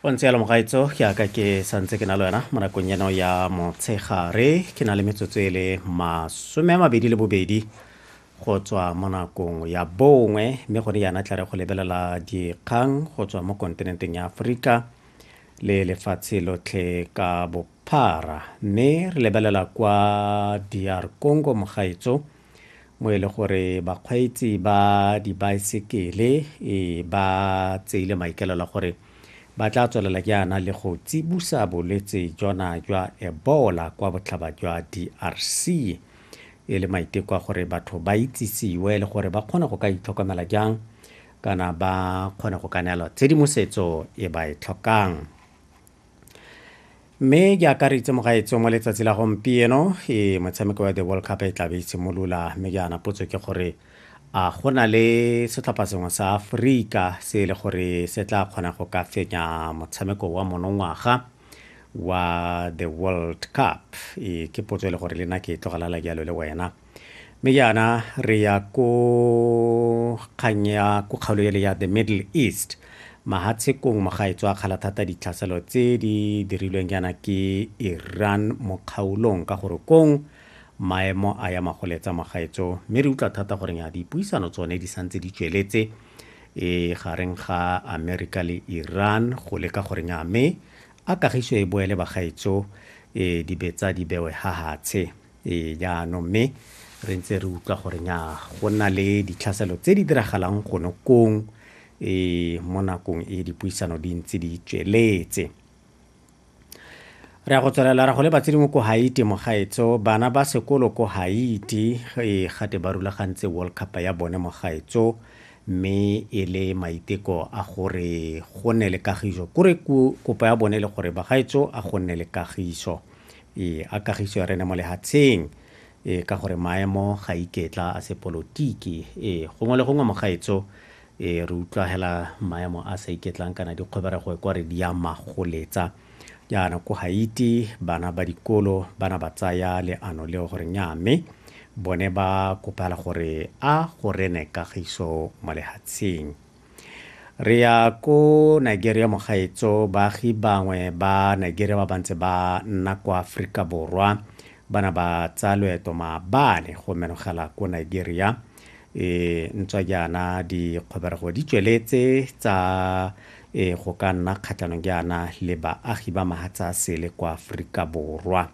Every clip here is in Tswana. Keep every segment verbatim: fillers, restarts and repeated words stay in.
o ntse yalo mogaetso ke aka ke santse ke na le wena mo nakong yeno ya motshegare ke na le metsotso e le masome a mabedi le bobedi go tswa mo nakong ya bongwe mme gone yana tla re go lebelela dikgang go tswa mo kontinenteng ya Aforika le lefatshe lotlhe ka bophara mme re lebelela kwa D R Congo mogaetso mo e le gore bakgweetsi ba dibaesekele e ba tseile maikaelelo gore ba tla tswelela jaana le go tsibusa bolwetse jona jwa Ebola kwa botlhaba jwa D R C e le maiteko a gore batho ba itsisiwe le gore ba kgone go ka itlhokomela jang kana ba kgone go ka neelwa tshedimosetso e ba e tlhokang. Mme ke akaretsa mogaetso mo letsatsi la gompieno e motshameko wa the World Cup e tla be e simolola mme jaana potso ke gore a go na le setlhopha sengwe sa Aforika se le gore se tla kgona go ka fenya motshameko wa monongwaga wa the World Cup e ke potso e le gore le nna ke tlogela la jalo le wena mme jaana re ya ko kganya ko kgaolo ele ya the Middle East mahatsekong mogaetso a kgala thata ditlhaselo tse di dirilweng jaana ke Iran mo kgaolong ka gore kong maemo a ya magoletsa mogaetso mme re utlwa thata gore ya dipuisano tsone di santse di tsweletse e gareng ga Amerika le Iran go leka gore nya mme a kagiso e boele bagaetso e di betsa di bewe hahatshe e ya no mme re ntse re utlwa gore nya go nna le ditlhaselo tse di diragalang gono kong e mo nakong e dipuisano di ntse di tsweletse. Re a go tswelela ra go le batsedimo ko Haiti mogaetso bana ba sekolo ko Haiti e gate ba rulagantse World Cup ya bone mogaetso mme e le maiteko a gore go nne le kagiso kore kopo ya bone le gore bagaetso a go nne le kagiso e a kagiso ya rena mo lehatsheng e ka gore maemo ga iketla a sepolotiki e gongwe le gongwe mogaetso e re utlwa hela maemo a sa iketlang kana di kgobere go re di ya magoletsa jaana ko Haiti bana ba dikolo bana ba tsaya leano le gore nyame bone ba kopala gore a gore ne kagiso mo lehatsheng. Re ya ko Nigeria mogaetso baagi bangwe ba Nigeria ba bantse ba nna kwa Afrika Borwa bana ba tsa loeto maabane go menogela ko Nigeria e ntswa jaana di kgoberego di tsweletse tsa e go ka nna kgatlhanong jaana le baagi ba mahatsa sele kwa Afrika Borwa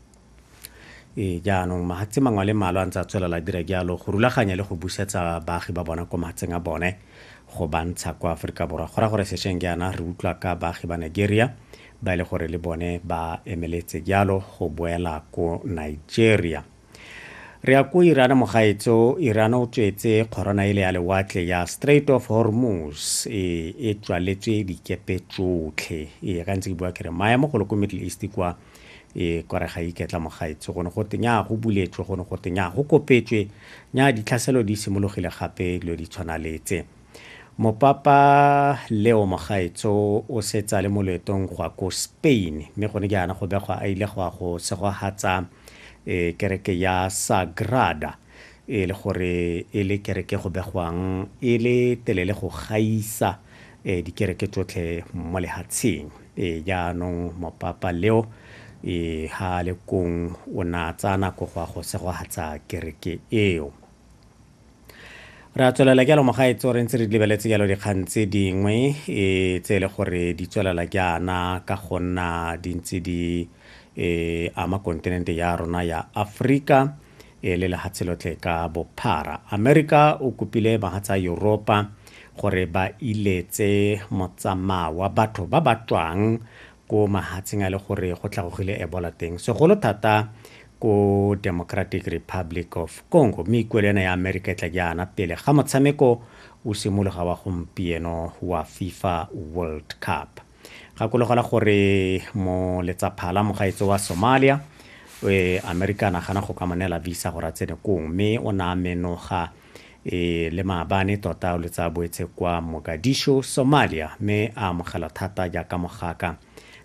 e jaanong mahatse mangwe le malo a ntse a tswelela dira jalo go rulaganya le go busetsa baagi ba bona ko mahatseng a bone go bantsha kwa Afrika Borwa go ra gore sešeng jaana re utlwa ka baagi ba Nigeria ba ile gore le bone ba emeletse jalo go boela ko Nigeria. Re ya ko Iran mogaetso Iran o tswetse kgorona ile ya lewatle ya Strait of Hormuz e e tswaletswe dikepe tsotlhe e ka ntse ke bua kere maemo go le ko Middle East kwa e kore ga iketla mogaetso go ne go tenya go buletswe go ne go tenya go kopetswe nya ditlhaselo di simologile gape lo di tshwanaletse. Mopapa Leo mogaetso o setsa le moletong go ko Spain mme go ne jaana go begwa a ile go go sego hatsa e kereke ya Sagrada e le gore e le kereke go begwang e le telele go gaisa e dikereke tsotlhe mo lehatsheng e jaanong mopapa Leo e ha le kong o na tsana go go se go hatsa kereke eo. Ra tswelela jalo mogaetso re ntse re lebeletse jalo dikgang tse dingwe e tsele gore di tswelela jaana ka gonna di ntse di e ama kontinente ya rona ya Afrika e le lehatshelotle ka bophara. Amerika o kopile mahatsa Europa gore ba iletse motsamao wa batho ba ba tswang ko mahatseng a le gore go tlagogile Ebola teng segolo thata ko Democratic Republic of Congo mme ikwelena ya Amerika tla jaana pele ga motshameko o simologa wa gompieno wa FIFA World Cup. Ga kologela gore mo letsaphala mogaetso wa Somalia e Amerika na gana go kamanela visa go ratsene kong mme o na menoga e le maabane tota o letsa boetse kwa Mogadishu Somalia mme a mogala thata jaaka mogaka